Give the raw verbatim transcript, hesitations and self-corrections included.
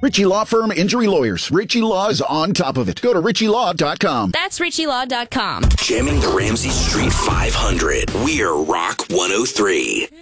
Ritchie Law Firm Injury Lawyers. Ritchie Law is on top of it. Go to ritchie law dot com. That's ritchie law dot com. Jamming the Ramsey Street five hundred. We're Rock one oh three.